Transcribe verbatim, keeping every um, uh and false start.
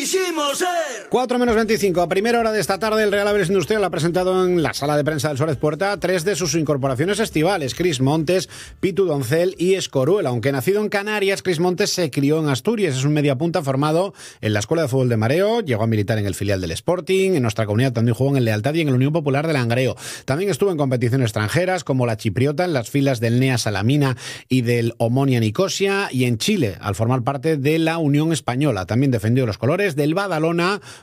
quisimos ser. cuatro menos veinticinco. A primera hora de esta tarde, el Real Avilés Industrial ha presentado en la sala de prensa del Suárez Puerta tres de sus incorporaciones estivales: Cris Montes, Pitu Doncel y Escoruel. Aunque nacido en Canarias, Cris Montes se crió en Asturias. Es un mediapunta formado en la Escuela de Fútbol de Mareo. Llegó a militar en el filial del Sporting. En nuestra comunidad también jugó en el Lealtad y en el Unión Popular de Langreo. También estuvo en competiciones extranjeras como la chipriota en las filas del Nea Salamina y del Omonia Nicosia, y en Chile al formar parte de la Unión Española. También defendió los colores del Badalona